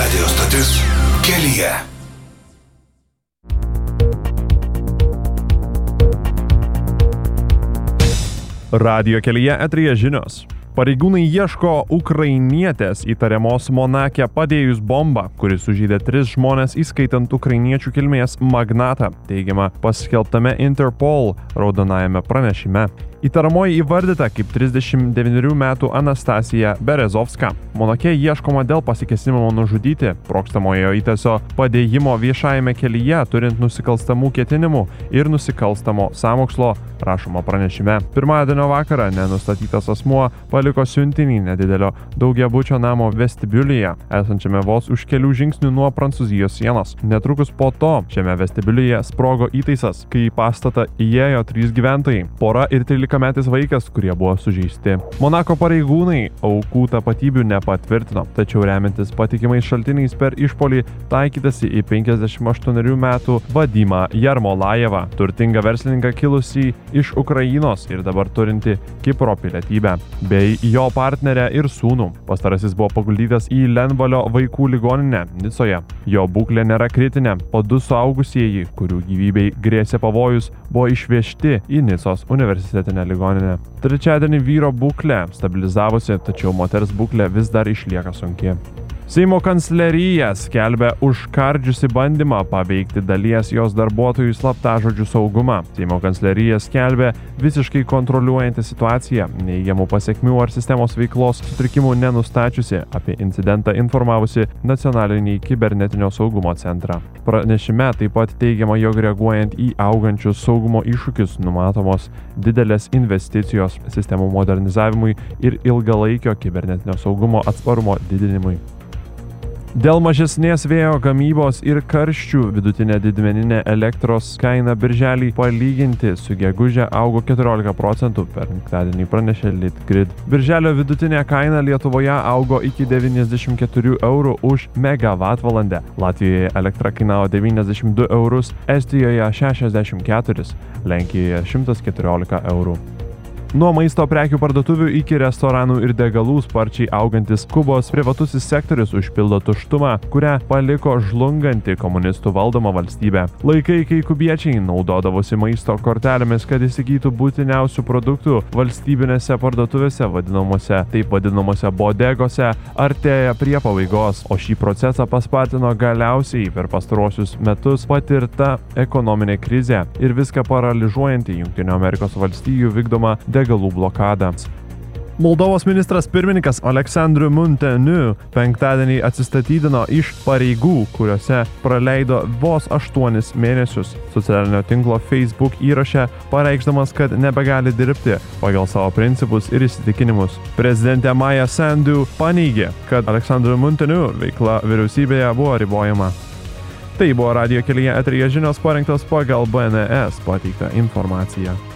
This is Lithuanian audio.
Radio stotis kelyje. Radio kelyje eteryje žinios. Pareigūnai ieško ukrainietės įtariamos Monake padėjus bombą, kuris sužeidė 3 žmonės, įskaitant ukrainiečių kilmės magnatą, teigiama paskelbtame Interpol raudonajame pranešime. Įtaramoji įvardyta kaip 39 metų Anastasija Berezovska. Monake ieškoma dėl pasikėsinimo nužudyti, sprogstamojo įtaiso padėjimo viešajame kelyje, turint nusikalstamų ketinimų ir nusikalstamo sąmokslo, rašoma pranešime. Pirmadienio vakarą nenustatytas asmuo paliko siuntinį nedidelio daugiabučio namo vestibiulyje, esančiame vos už kelių žingsnių nuo Prancūzijos sienos. Netrukus po to šiame vestibiulyje sprogo įtaisas, kai į pastatą įėjo 3 gyventojai, pora ir 13-metis vaikas, kurie buvo sužeisti. Monako pareigūnai aukų tapatybių nepatvirtino, tačiau remiantis patikimais šaltiniais per išpolį taikytasi į 58 metų Vadimą Jarmolajevą, turtingą verslininką kilusį iš Ukrainos ir dabar turinti Kipro pilietybę, bei jo partnerę ir sūnų. Pastarasis buvo paguldytas į Lenvalio vaikų ligoninę Nicoje. Jo būklė nėra kritinė, o 2 suaugusieji, kurių gyvybei grėsė pavojus, buvo išvežti į Nicos universitetinę ligoninę. Trečiadienį vyro būklė stabilizavosi, tačiau moters būklė vis dar išlieka sunki. Seimo kanclerija skelbia užkardžiusi bandymą paveikti dalies jos darbuotojų slaptažodžių saugumą. Seimo kanclerija skelbia visiškai kontroliuojanti situaciją, neigiamų pasekmių ar sistemos veiklos sutrikimų nenustačiusi, apie incidentą informavusi Nacionalinį kibernetinio saugumo centrą. Pranešime taip pat teigiama, jog reaguojant į augančius saugumo iššūkius numatomos didelės investicijos sistemų modernizavimui ir ilgalaikio kibernetinio saugumo atsparumo didinimui. Dėl mažesnės vėjo gamybos ir karščių vidutinė didmeninė elektros kaina birželį palyginti su geguže augo 14%, penktadienį pranešė Litgrid. Birželio vidutinė kaina Lietuvoje augo iki 94 eurų už megavatvalandę. Latvijoje elektra kainavo 92 eurus, Estijoje 64, Lenkijoje 114 eurų. Nuo maisto prekių parduotuvių iki restoranų ir degalų sparčiai augantis Kubos privatusis sektorius užpildo tuštumą, kurią paliko žlunganti komunistų valdoma valstybė. Laikai, kai kubiečiai naudodavosi maisto kortelėmis, kad įsigytų būtiniausių produktų valstybinėse parduotuvėse taip vadinamose bodegose, artėja prie pabaigos, o šį procesą paspartino galiausiai per pastaruosius metus patirta ekonominė krizė ir viską paralyžuojanti Jungtinių Amerikos valstijų vykdoma degalų blokadą. Moldovos ministras pirmininkas Aleksandru Munteniu penktadienį atsistatydino iš pareigų, kuriuose praleido vos 8 mėnesius. Socialinio tinklo Facebook įraše pareikšdamas, kad nebegali dirbti pagal savo principus ir įsitikinimus. Prezidentė Maja Sandu paneigė, kad Aleksandru Munteniu veikla vyriausybėje buvo ribojama. Tai buvo Radio kelyje eteryje žinios parengtos pagal BNS pateiktą informaciją.